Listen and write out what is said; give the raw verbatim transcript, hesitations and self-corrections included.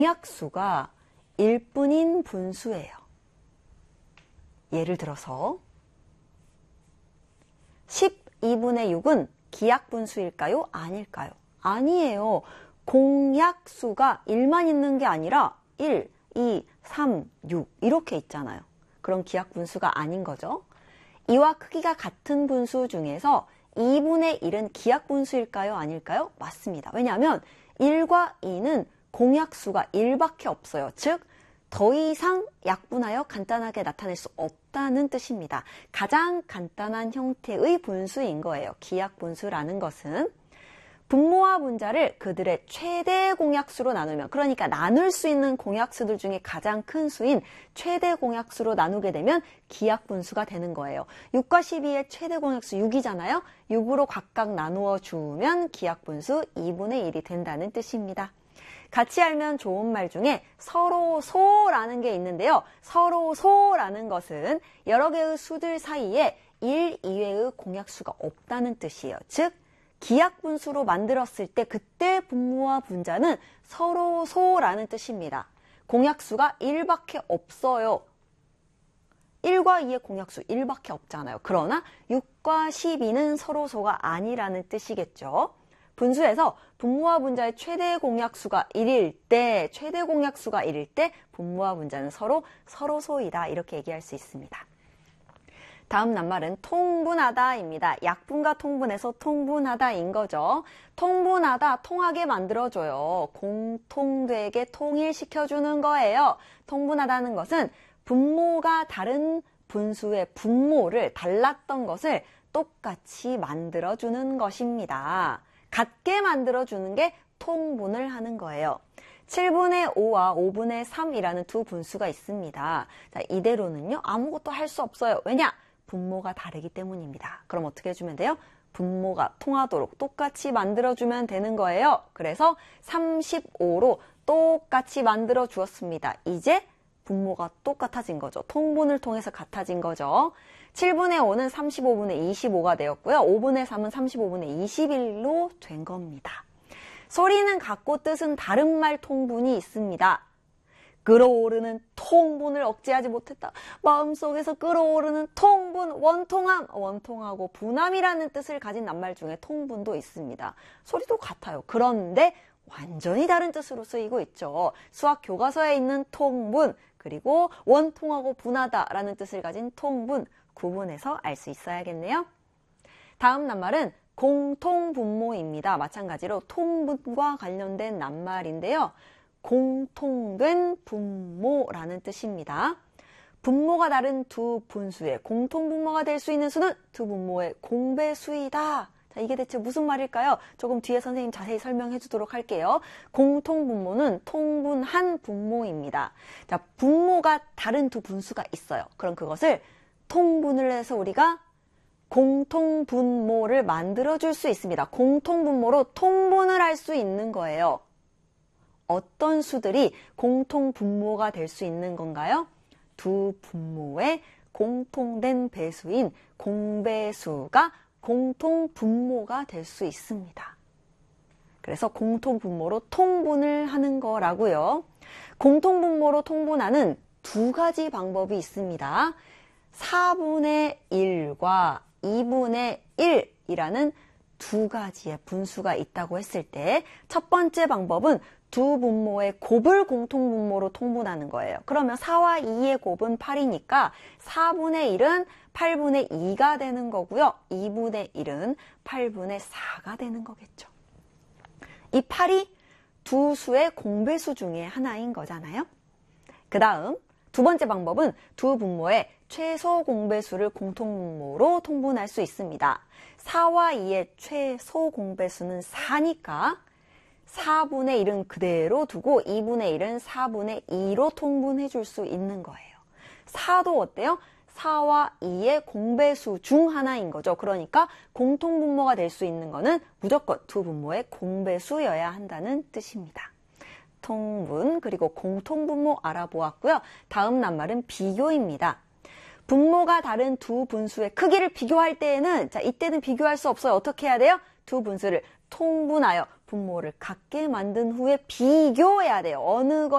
공약수가 일뿐인 분수예요. 예를 들어서 십이분의 육은 기약분수일까요? 아닐까요? 아니에요. 공약수가 일만 있는 게 아니라 일, 이, 삼, 육 이렇게 있잖아요. 그럼 기약분수가 아닌 거죠. 이와 크기가 같은 분수 중에서 이분의 일은 기약분수일까요? 아닐까요? 맞습니다. 왜냐하면 일과 이는 공약수가 일밖에 없어요. 즉, 더 이상 약분하여 간단하게 나타낼 수 없다는 뜻입니다. 가장 간단한 형태의 분수인 거예요. 기약분수라는 것은. 분모와 분자를 그들의 최대 공약수로 나누면, 그러니까 나눌 수 있는 공약수들 중에 가장 큰 수인 최대 공약수로 나누게 되면 기약분수가 되는 거예요. 육과 십이의 최대 공약수 육이잖아요. 육으로 각각 나누어 주면 기약분수 이분의 일이 된다는 뜻입니다. 같이 알면 좋은 말 중에 서로소라는 게 있는데요. 서로소라는 것은 여러 개의 수들 사이에 일 이외의 공약수가 없다는 뜻이에요. 즉, 기약분수로 만들었을 때 그때 분모와 분자는 서로소라는 뜻입니다. 공약수가 일밖에 없어요. 일과 이의 공약수 일밖에 없잖아요. 그러나 육과 십이는 서로소가 아니라는 뜻이겠죠. 분수에서 분모와 분자의 최대 공약수가 일일 때, 최대 공약수가 일일 때 분모와 분자는 서로 서로소이다. 이렇게 얘기할 수 있습니다. 다음 낱말은 통분하다입니다. 약분과 통분해서 통분하다인 거죠. 통분하다, 통하게 만들어줘요. 공통되게 통일시켜주는 거예요. 통분하다는 것은 분모가 다른 분수의 분모를 달랐던 것을 똑같이 만들어주는 것입니다. 같게 만들어주는 게 통분을 하는 거예요. 칠분의 오와 오분의 삼이라는 두 분수가 있습니다. 자, 이대로는요, 아무것도 할 수 없어요. 왜냐? 분모가 다르기 때문입니다. 그럼 어떻게 해주면 돼요? 분모가 통하도록 똑같이 만들어주면 되는 거예요. 그래서 삼십오로 똑같이 만들어 주었습니다. 이제 분모가 똑같아진 거죠. 통분을 통해서 같아진 거죠. 칠분의 오는 삼십오분의 이십오가 되었고요. 오분의 삼은 삼십오분의 이십일로 된 겁니다. 소리는 같고 뜻은 다른 말 통분이 있습니다. 끓어오르는 통분을 억제하지 못했다. 마음속에서 끓어오르는 통분, 원통함. 원통하고 분함이라는 뜻을 가진 낱말 중에 통분도 있습니다. 소리도 같아요. 그런데 완전히 다른 뜻으로 쓰이고 있죠. 수학 교과서에 있는 통분, 그리고 원통하고 분하다라는 뜻을 가진 통분, 구분해서 알 수 있어야겠네요. 다음 낱말은 공통분모입니다. 마찬가지로 통분과 관련된 낱말인데요. 공통된 분모라는 뜻입니다. 분모가 다른 두 분수의 공통분모가 될 수 있는 수는 두 분모의 공배수이다. 자, 이게 대체 무슨 말일까요? 조금 뒤에 선생님 자세히 설명해 주도록 할게요. 공통분모는 통분한 분모입니다. 자, 분모가 다른 두 분수가 있어요. 그럼 그것을 통분을 해서 우리가 공통분모를 만들어줄 수 있습니다. 공통분모로 통분을 할 수 있는 거예요. 어떤 수들이 공통분모가 될 수 있는 건가요? 두 분모의 공통된 배수인 공배수가 공통분모가 될 수 있습니다. 그래서 공통분모로 통분을 하는 거라고요. 공통분모로 통분하는 두 가지 방법이 있습니다. 사분의 일과 이분의 일이라는 두 가지의 분수가 있다고 했을 때 첫 번째 방법은 두 분모의 곱을 공통분모로 통분하는 거예요. 그러면 사와 이의 곱은 팔이니까 사분의 일은 팔분의 이가 되는 거고요. 이분의 일은 팔분의 사가 되는 거겠죠. 이 팔이 두 수의 공배수 중에 하나인 거잖아요. 그 다음 두 번째 방법은 두 분모의 최소 공배수를 공통분모로 통분할 수 있습니다. 사와 이의 최소 공배수는 사니까 사분의 일은 그대로 두고 이분의 일은 사분의 이로 통분해 줄 수 있는 거예요. 사도 어때요? 사와 이의 공배수 중 하나인 거죠. 그러니까 공통분모가 될 수 있는 거는 무조건 두 분모의 공배수여야 한다는 뜻입니다. 통분 그리고 공통분모 알아보았고요. 다음 낱말은 비교입니다. 분모가 다른 두 분수의 크기를 비교할 때에는 자 이때는 비교할 수 없어요. 어떻게 해야 돼요? 두 분수를 통분하여 분모를 같게 만든 후에 비교해야 돼요. 어느 것